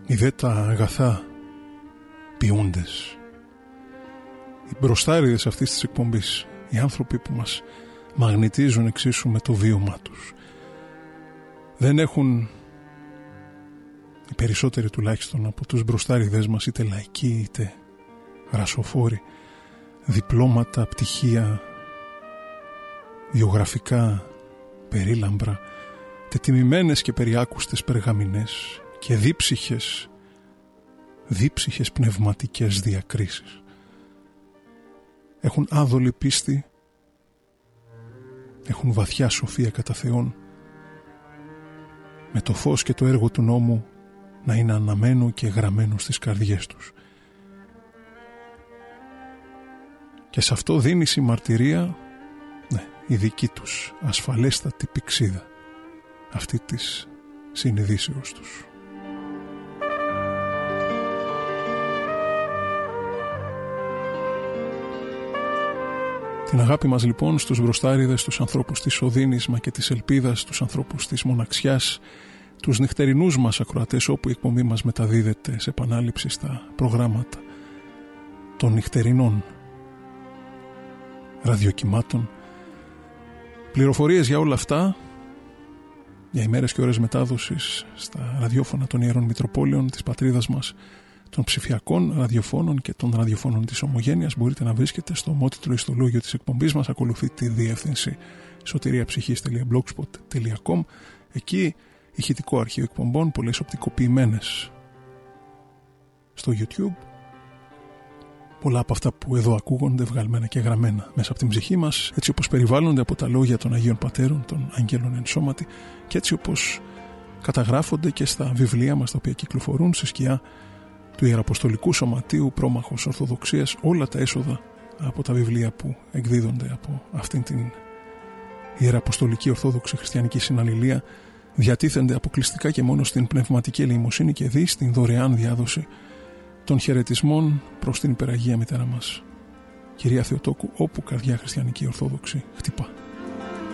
Οι δε τα αγαθά ποιούντες, οι μπροστάριδες αυτής της εκπομπής, οι άνθρωποι που μας μαγνητίζουν εξίσου με το βίωμά τους, δεν έχουν, οι περισσότεροι τουλάχιστον από τους μπροστάριδες μας, είτε λαϊκοί είτε γρασοφόροι, διπλώματα, πτυχία, βιογραφικά περίλαμπρα, τετιμημένες και περιάκουστες περγαμηνές και δίψυχες πνευματικές διακρίσεις. Έχουν άδολη πίστη, έχουν βαθιά σοφία κατά Θεόν, με το φως και το έργο του νόμου να είναι αναμένο και γραμμένο στις καρδιές τους. Και σε αυτό δίνει συμμαρτυρία, η δική τους ασφαλέστατη πηξίδα, αυτή της συνειδήσεως τους. Την αγάπη μας λοιπόν στους μπροστάριδες, τους ανθρώπους της οδύνης μα και της ελπίδας, τους ανθρώπους της μοναξιάς, τους νυχτερινούς μας ακροατές, όπου η εκπομπή μας μεταδίδεται σε επανάληψη στα προγράμματα των νυχτερινών ραδιοκυμάτων. Πληροφορίες για όλα αυτά, για ημέρες και ώρες μετάδοσης στα ραδιόφωνα των Ιερών Μητροπόλεων της πατρίδας μας, των ψηφιακών ραδιοφώνων και των ραδιοφώνων της Ομογένειας, μπορείτε να βρίσκετε στο ομότιτλο ιστολόγιο της εκπομπής μας. Ακολουθεί τη διεύθυνση soteriaψυχής.blogspot.com. Εκεί ηχητικό αρχείο εκπομπών, πολλές οπτικοποιημένες στο YouTube, πολλά από αυτά που εδώ ακούγονται βγαλμένα και γραμμένα μέσα από την ψυχή μας, έτσι όπως περιβάλλονται από τα λόγια των Αγίων Πατέρων, των Αγγέλων εν σώματι, και έτσι όπως καταγράφονται και στα βιβλία μας τα οποία κυκλοφορούν στη σκιά του Ιεραποστολικού Σωματείου Πρόμαχος Ορθοδοξίας. Όλα τα έσοδα από τα βιβλία που εκδίδονται από αυτήν την Ιεραποστολική Ορθόδοξη Χριστιανική Συναλληλία διατίθενται αποκλειστικά και μόνο στην πνευματική ελεημοσύνη και δι στην δωρεάν διάδοση των χαιρετισμών προς την υπεραγία μητέρα μας, Κυρία Θεοτόκου, όπου καρδιά χριστιανική Ορθόδοξη χτυπά.